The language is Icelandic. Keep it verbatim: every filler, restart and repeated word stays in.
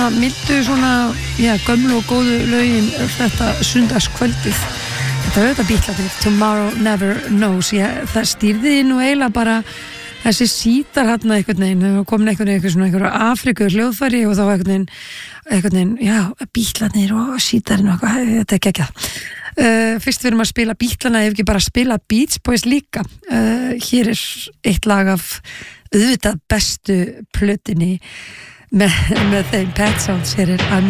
svona mildu svona, já, gömlu og góðu lögin þetta sundagskvöldið. Þetta var þetta Bítlarnir, Tomorrow Never Knows. Ég, það stýrði nú eiginlega bara þessi sítar hérna einhvern veginn, það komin einhvern veginn eitthvað svona einhverja Afriku hljóðfæri og þá einhvern veginn, einhvern veginn, já, Bítlarnir og sítarinn og eitthvað, þetta er geggjað. Uh, fyrst við erum að spila Bítlana, ef ekki bara að spila Beach Boys líka. Uh, hér er eitt lag af auðvitað bestu plötinni með, með þeim Pet Sounds. Hér er I'm